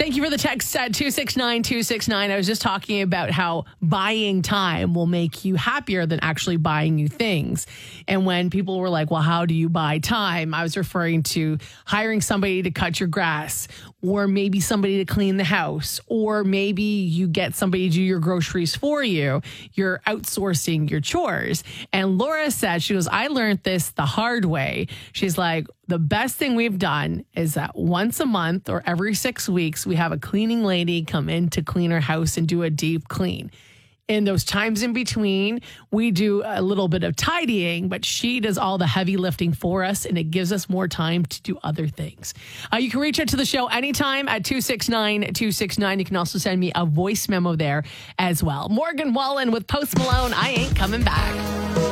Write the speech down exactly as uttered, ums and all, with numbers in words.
Thank you for the text at two six nine two six nine. I was just talking about how buying time will make you happier than actually buying new things. And when people were like, well, how do you buy time? I was referring to hiring somebody to cut your grass, or maybe somebody to clean the house, or maybe you get somebody to do your groceries for you. You're outsourcing your chores. And Laura said, she goes, I learned this the hard way. She's like, the best thing we've done is that once a month or every six weeks, we have a cleaning lady come in to clean our house and do a deep clean. In those times in between, we do a little bit of tidying, but she does all the heavy lifting for us, and it gives us more time to do other things. Uh, you can reach out to the show anytime at two six nine two six nine. You can also send me a voice memo there as well. Morgan Wallen with Post Malone, I Ain't Coming Back.